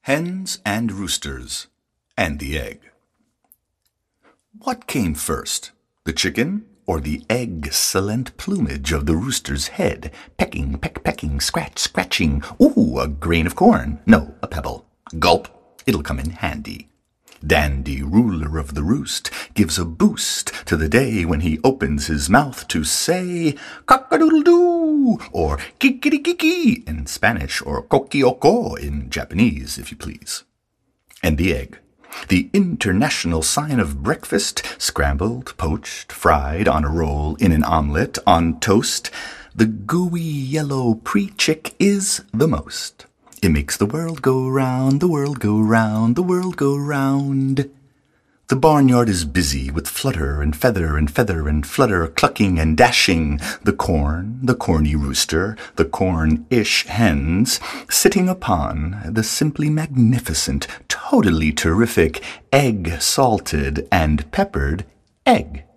Hens and roosters, and the egg. What came first, the chicken or the excellent plumage of the rooster's head, pecking, pecking, scratch, scratching? Ooh, a grain of corn. No, a pebble. Gulp, it'll come in handy. Dandy, ruler of the roost, gives a boost to the day when he opens his mouth to say cock-a-doodle-doo, or kikiri-kiki in Spanish, or kokioko in Japanese, if you please. And the egg, the international sign of breakfast, scrambled, poached, fried, on a roll, in an omelette, on toast. The gooey yellow pre-chick is the most. It makes the world go round, the world go round, the world go round. The barnyard is busy with flutter and feather and feather and flutter, clucking and dashing. The corn, the corny rooster, the corn-ish hens, sitting upon the simply magnificent, totally terrific, egg-salted and peppered egg.